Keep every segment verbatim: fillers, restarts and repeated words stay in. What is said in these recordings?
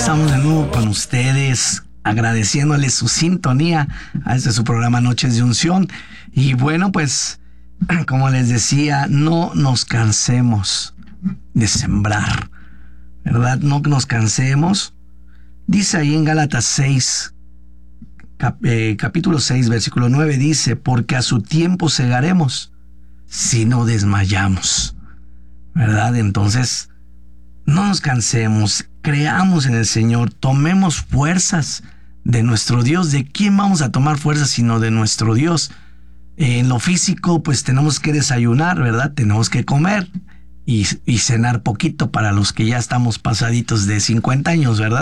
estamos de nuevo con ustedes, agradeciéndoles su sintonía a este su programa Noches de Unción. Y bueno, pues, como les decía, no nos cansemos de sembrar, ¿verdad? No nos cansemos. Dice ahí en Gálatas seis, cap, eh, capítulo seis, versículo nueve, dice, porque a su tiempo segaremos si no desmayamos, ¿verdad? Entonces, no nos cansemos, creamos en el Señor, tomemos fuerzas de nuestro Dios. ¿De quién vamos a tomar fuerzas sino de nuestro Dios? En lo físico, pues tenemos que desayunar, ¿verdad? Tenemos que comer y, y cenar poquito para los que ya estamos pasaditos de cincuenta años, ¿verdad?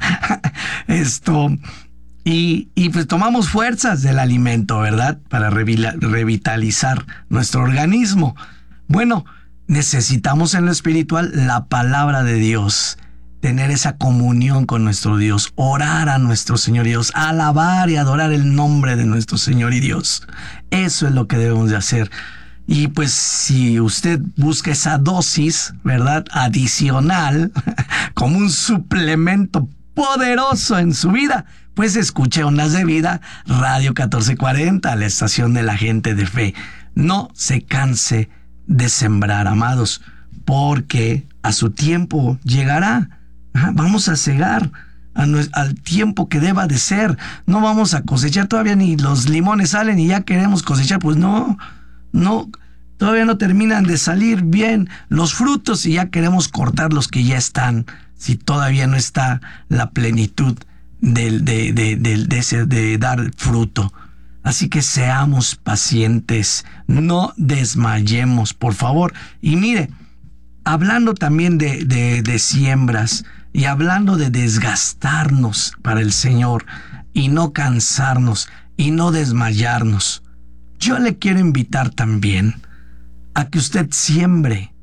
Esto, y, y pues tomamos fuerzas del alimento, ¿verdad? Para revila, revitalizar nuestro organismo. Bueno, necesitamos en lo espiritual la palabra de Dios, tener esa comunión con nuestro Dios, orar a nuestro Señor Dios, alabar y adorar el nombre de nuestro Señor y Dios. Eso es lo que debemos de hacer. Y pues si usted busca esa dosis, ¿verdad?, adicional, como un suplemento poderoso en su vida, pues escuche Ondas de Vida, Radio catorce cuarenta, la estación de la gente de fe. No se canse de sembrar, amados, porque a su tiempo llegará. Vamos a cegar a no, al tiempo que deba de ser. No vamos a cosechar, todavía ni los limones salen y ya queremos cosechar. Pues no, no, todavía no terminan de salir bien los frutos y ya queremos cortar los que ya están, si todavía no está la plenitud de, de, de, de, de, ese, de dar fruto. Así que seamos pacientes, no desmayemos, por favor. Y mire, hablando también de, de, de siembras y hablando de desgastarnos para el Señor y no cansarnos y no desmayarnos, yo le quiero invitar también a que usted siembre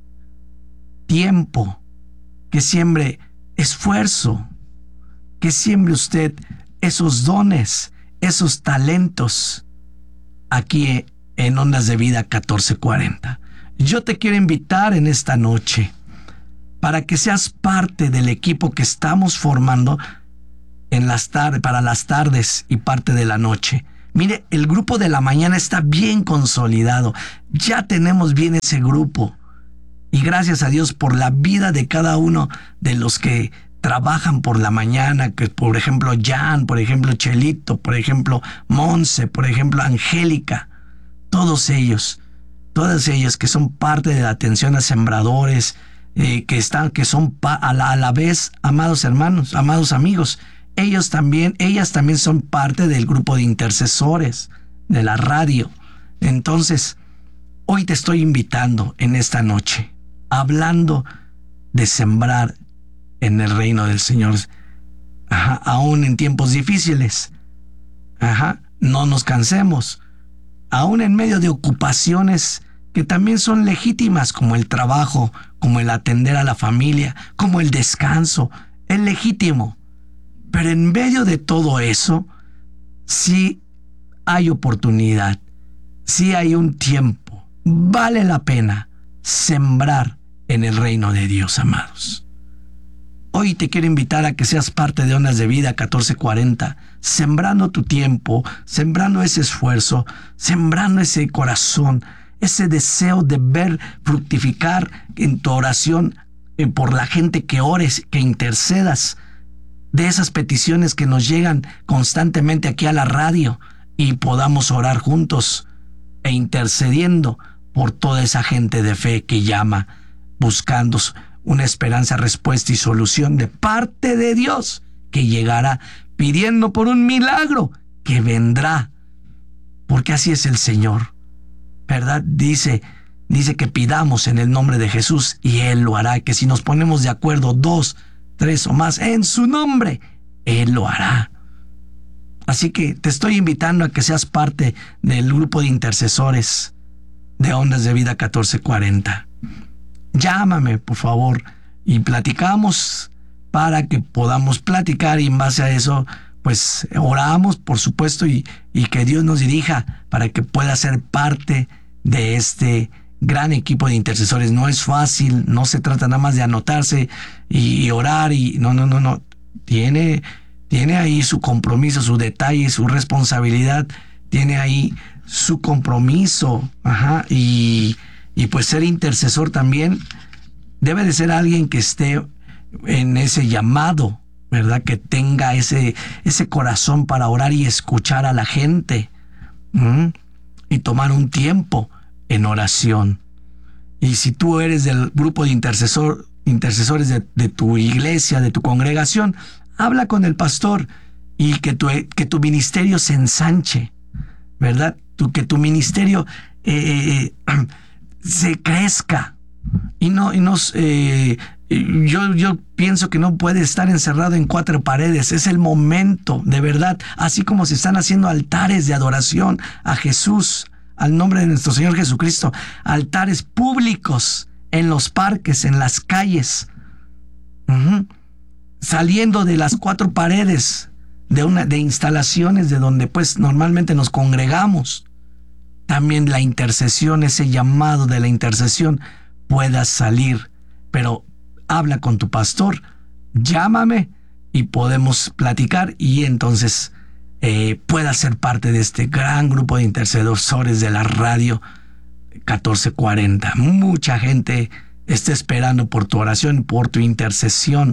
tiempo, que siembre esfuerzo, que siembre usted esos dones, esos talentos aquí en Ondas de Vida catorce cuarenta. Yo te quiero invitar en esta noche para que seas parte del equipo que estamos formando en las tardes, para las tardes y parte de la noche. Mire, el grupo de la mañana está bien consolidado. Ya tenemos bien ese grupo. Y gracias a Dios por la vida de cada uno de los que trabajan por la mañana, que por ejemplo Jan, por ejemplo Chelito, por ejemplo Monse, por ejemplo Angélica, todos ellos, todas ellas que son parte de la atención a sembradores, eh, que están, que son pa, a, la, a la vez, amados hermanos, amados amigos, ellos también, ellas también son parte del grupo de intercesores de la radio. Entonces, hoy te estoy invitando en esta noche, hablando de sembrar en el reino del Señor, ajá, aún en tiempos difíciles, ajá, no nos cansemos, aún en medio de ocupaciones que también son legítimas, como el trabajo, como el atender a la familia, como el descanso, es legítimo, pero en medio de todo eso, sí hay oportunidad, sí hay un tiempo, vale la pena sembrar en el reino de Dios, amados. Hoy te quiero invitar a que seas parte de Ondas de Vida catorce cuarenta, sembrando tu tiempo, sembrando ese esfuerzo, sembrando ese corazón, ese deseo de ver fructificar en tu oración eh, por la gente, que ores, que intercedas de esas peticiones que nos llegan constantemente aquí a la radio y podamos orar juntos e intercediendo por toda esa gente de fe que llama buscando una esperanza, respuesta y solución de parte de Dios, que llegará pidiendo por un milagro que vendrá, porque así es el Señor, ¿verdad? Dice, dice que pidamos en el nombre de Jesús y Él lo hará, que si nos ponemos de acuerdo dos, tres o más en su nombre, Él lo hará. Así que te estoy invitando a que seas parte del grupo de intercesores de Ondas de Vida catorce cuarenta. Llámame, por favor, y platicamos para que podamos platicar, y en base a eso, pues oramos, por supuesto, y, y que Dios nos dirija para que pueda ser parte de este gran equipo de intercesores. No es fácil, no se trata nada más de anotarse y, y orar, y no, no, no, no. tiene, tiene ahí su compromiso, su detalle, su responsabilidad, tiene ahí su compromiso, ajá, y, y pues ser intercesor también debe de ser alguien que esté en ese llamado, ¿verdad? Que tenga ese, ese corazón para orar y escuchar a la gente, ¿m? Y tomar un tiempo en oración. Y si tú eres del grupo de intercesor, intercesores de, de tu iglesia, de tu congregación, habla con el pastor y que tu, que tu ministerio se ensanche, ¿verdad? Tu, que tu ministerio eh, eh, se crezca. Y no, y nos, eh, yo, yo pienso que no puede estar encerrado en cuatro paredes. Es el momento, de verdad, así como se están haciendo altares de adoración a Jesús, al nombre de nuestro Señor Jesucristo, altares públicos en los parques, en las calles, uh-huh. saliendo de las cuatro paredes de una de instalaciones de donde pues normalmente nos congregamos. También la intercesión, ese llamado de la intercesión pueda salir, pero habla con tu pastor, llámame y podemos platicar y entonces eh, pueda ser parte de este gran grupo de intercesores de la radio catorce cuarenta. Mucha gente está esperando por tu oración, por tu intercesión.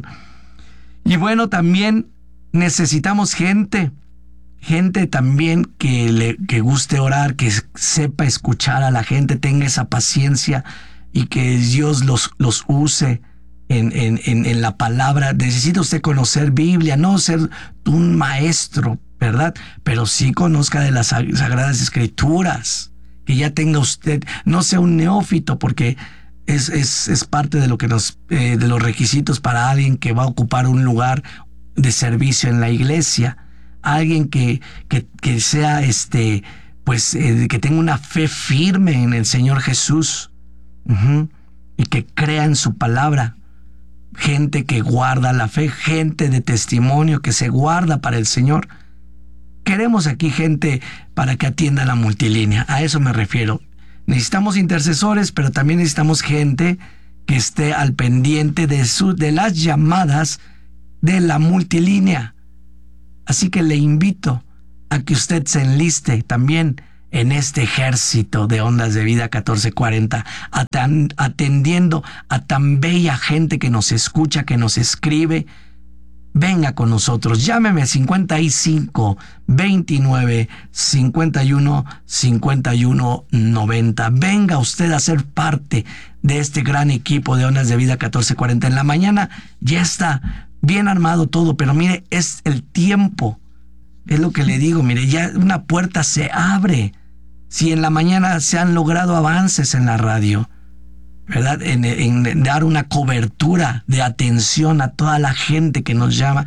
Y bueno, también necesitamos gente, gente también que le que guste orar, que sepa escuchar a la gente, tenga esa paciencia y que Dios los, los use en, en, en, en la palabra. Necesita usted conocer Biblia, no ser un maestro, ¿verdad? Pero sí conozca de las Sagradas Escrituras, que ya tenga usted, no sea un neófito, porque es, es, es parte de lo que nos, eh, de los requisitos para alguien que va a ocupar un lugar de servicio en la iglesia. Alguien que, que, que sea, este, pues, eh, que tenga una fe firme en el Señor Jesús. Uh-huh. Y que crea en su palabra. Gente que guarda la fe, gente de testimonio que se guarda para el Señor. Queremos aquí gente para que atienda la multilínea, a eso me refiero. Necesitamos intercesores, pero también necesitamos gente que esté al pendiente de, su, de las llamadas de la multilínea. Así que le invito a que usted se enliste también en este ejército de Ondas de Vida catorce cuarenta, atendiendo a tan bella gente que nos escucha, que nos escribe. Venga con nosotros, llámeme cincuenta y cinco, veintinueve, cincuenta y uno, cincuenta y uno, noventa. Venga usted a ser parte de este gran equipo de Ondas de Vida catorce cuarenta. En la mañana ya está bien armado todo, pero mire, es el tiempo. Es lo que le digo, mire, ya una puerta se abre. Si en la mañana se han logrado avances en la radio, ¿verdad? En, en dar una cobertura de atención a toda la gente que nos llama,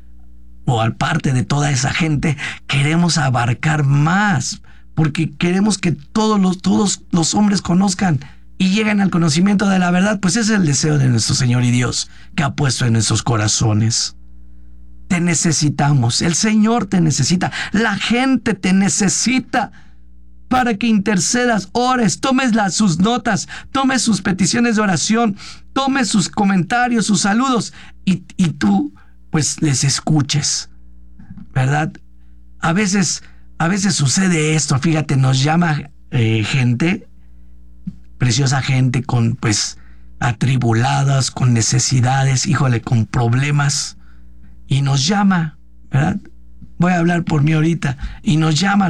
o al parte de toda esa gente, queremos abarcar más, porque queremos que todos los, todos los hombres conozcan y lleguen al conocimiento de la verdad. Pues ese es el deseo de nuestro Señor y Dios que ha puesto en nuestros corazones. Te necesitamos, el Señor te necesita, la gente te necesita para que intercedas, ores, tomes las, sus notas, tomes sus peticiones de oración, tomes sus comentarios, sus saludos y, y tú pues les escuches, ¿verdad? A veces, a veces sucede esto, fíjate, nos llama eh, gente, preciosa gente con pues atribuladas, con necesidades, híjole, con problemas. Y nos llama, ¿verdad? Voy a hablar por mí ahorita. Y nos llama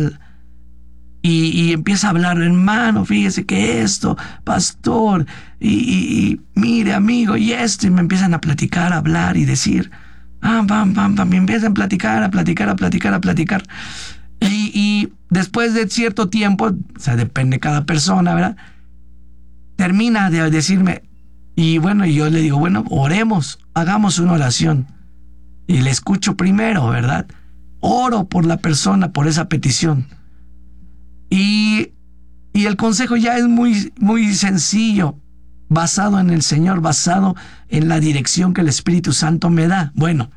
y, y empieza a hablar, hermano, fíjese que esto, pastor, y, y, y mire, amigo, y esto. Y me empiezan a platicar, a hablar y decir, pam, pam, pam, pam. Me empiezan a platicar, a platicar, a platicar, a platicar. Y, y después de cierto tiempo, o sea, depende de cada persona, ¿verdad? Termina de decirme, y bueno, yo le digo, bueno, oremos, hagamos una oración. Y le escucho primero, ¿verdad? Oro por la persona, por esa petición. Y, y el consejo ya es muy, muy sencillo, basado en el Señor, basado en la dirección que el Espíritu Santo me da. Bueno,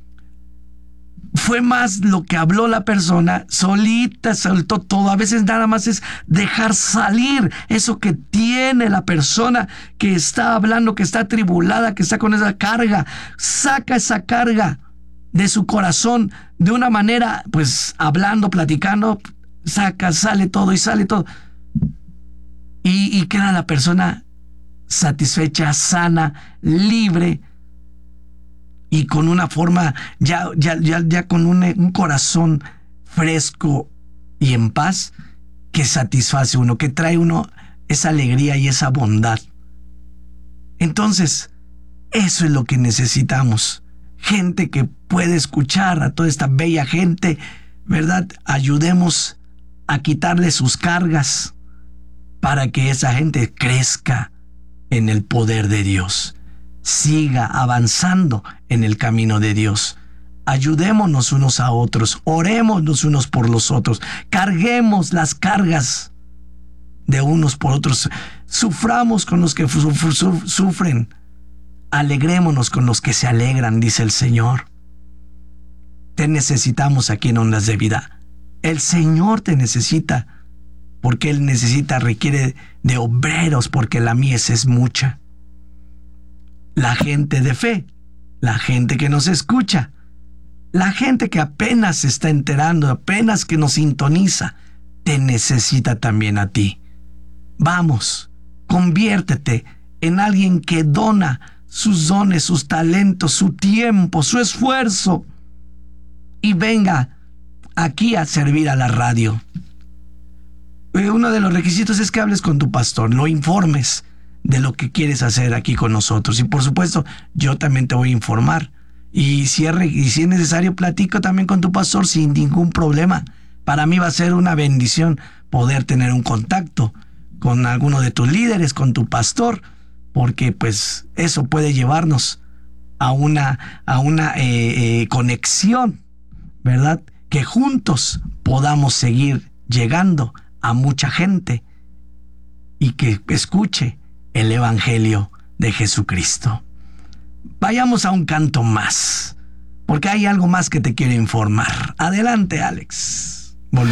fue más lo que habló la persona, solita soltó todo. A veces nada más es dejar salir eso que tiene la persona que está hablando, que está atribulada, que está con esa carga. Saca esa carga, de su corazón, de una manera, pues hablando, platicando, saca, sale todo y sale todo. Y, y queda la persona satisfecha, sana, libre y con una forma, ya, ya, ya, ya con un, un corazón fresco y en paz que satisface uno, que trae uno esa alegría y esa bondad. Entonces, eso es lo que necesitamos. Gente que puede escuchar a toda esta bella gente, ¿verdad? Ayudemos a quitarle sus cargas para que esa gente crezca en el poder de Dios, siga avanzando en el camino de Dios. Ayudémonos unos a otros, orémonos unos por los otros, carguemos las cargas de unos por otros, suframos con los que sufren, alegrémonos con los que se alegran, dice el Señor. Te necesitamos aquí en Ondas de Vida. El Señor te necesita, porque Él necesita, requiere de obreros, porque la mies es mucha. La gente de fe, la gente que nos escucha, la gente que apenas se está enterando, apenas que nos sintoniza, te necesita también a ti. Vamos, conviértete en alguien que dona sus dones, sus talentos, su tiempo, su esfuerzo, y venga aquí a servir a la radio. Uno de los requisitos es que hables con tu pastor, lo informes de lo que quieres hacer aquí con nosotros. Y por supuesto, yo también te voy a informar. Y si es, y si es necesario, platico también con tu pastor sin ningún problema. Para mí va a ser una bendición poder tener un contacto con alguno de tus líderes, con tu pastor, porque pues eso puede llevarnos a una, a una eh, eh, conexión, ¿verdad? Que juntos podamos seguir llegando a mucha gente y que escuche el Evangelio de Jesucristo. Vayamos a un canto más, porque hay algo más que te quiero informar. Adelante, Alex.